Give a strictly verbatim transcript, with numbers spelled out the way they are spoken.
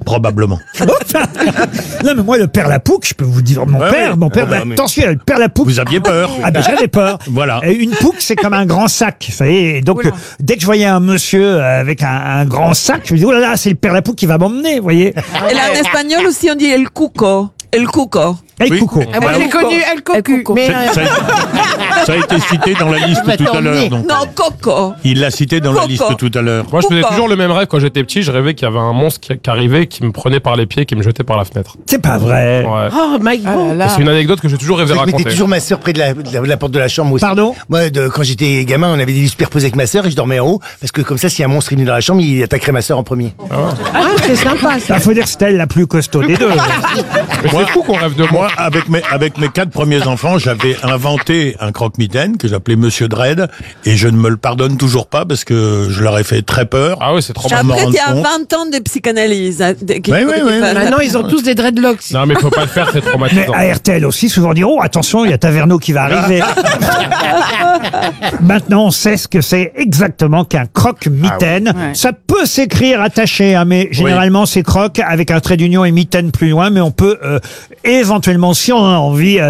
Probablement. Non, mais moi, le père Lapouque, je peux vous dire, mon Ouais, père, ouais. mon père, Oh, bah, bah, mais- attention, le père Lapouque. Vous aviez peur. Ah ben j'avais peur. Voilà. Et une pouque, c'est comme un grand sac, vous savez. Et donc, Oula. euh, dès que je voyais un monsieur avec un, un grand sac, je me dis, oh là là, c'est le père Lapouque qui va m'emmener, vous voyez. Et là, en espagnol aussi, on dit el cuco. El cuco. Hey, Oui. coucou. Ah, moi, El j'ai Coco. connu El El Cocu. Coco. Mais Ça, euh, ça a, ça a été cité dans la liste va tout à l'heure. t'emmener. donc. Non, coco. Il l'a cité dans la Coco. liste tout à l'heure. Moi, je faisais Pourquoi toujours le même rêve quand j'étais petit. Je rêvais qu'il y avait un monstre qui, qui arrivait, qui me prenait par les pieds, qui me jetait par la fenêtre. C'est pas vrai. Ouais. oh, Mike Ah Bond. là là. Et c'est une anecdote que j'ai toujours rêvé Je mettais raconter. toujours ma sœur près de la, de la- de la porte de la chambre aussi. Pardon? Moi, de- quand j'étais gamin, on avait des lits superposés avec ma sœur et je dormais en haut parce que comme ça, si un monstre est venu dans la chambre, il attaquerait ma sœur en premier. Ah, c'est sympa ça. Il faut dire que c'était elle la plus costaud des deux. Mais c'est fou qu'on rêve de moi. Moi, avec mes, avec mes quatre premiers enfants, j'avais inventé un croque-mitaine que j'appelais Monsieur Dredd et je ne me le pardonne toujours pas parce que je leur ai fait très peur. Ah oui, c'est trop Sans mal. m'en Après, rendre tu as compte. vingt ans de psychanalyse. hein, de- qu'il Oui, faut oui, que tu oui. fasses. Maintenant, ils ont tous des dreadlocks. Non, mais faut pas le faire, c'est Mais traumatisant. à R T L aussi, souvent dire, oh, attention, il y a Taverneau qui va arriver. Maintenant, on sait ce que c'est exactement qu'un croque-mitaine. Ah oui. Ouais. Ça peut s'écrire attaché, hein, mais généralement, c'est croque avec un trait d'union et mitaine plus loin, mais on peut euh, éventuellement, si on en a envie, euh,